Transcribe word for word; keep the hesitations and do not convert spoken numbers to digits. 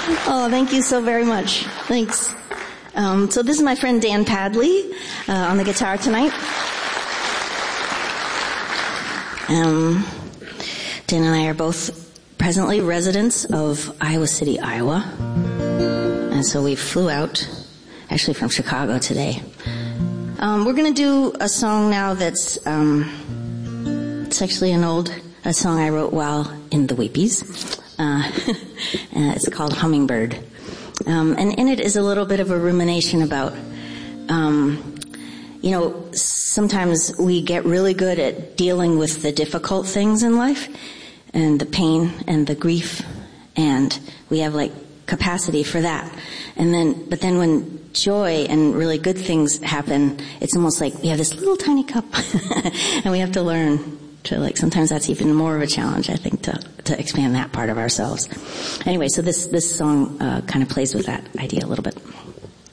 Oh, thank you so very much. Thanks. Um, so this is my friend Dan Padley uh, on the guitar tonight. Um, Dan and I are both presently residents of Iowa City, Iowa. And so we flew out, actually from Chicago today. Um, we're going to do a song now that's, um, it's actually an old, a song I wrote while in the Weepies. Uh, it's called Hummingbird. Um, and in it is a little bit of a rumination about, um, you know, sometimes we get really good at dealing with the difficult things in life and the pain and the grief, and we have like capacity for that. And then, but then when joy and really good things happen, it's almost like we have this little tiny cup and we have to learn to, like, sometimes that's even more of a challenge, I think, to, to expand that part of ourselves. Anyway, so this, this song, uh, kind of plays with that idea a little bit.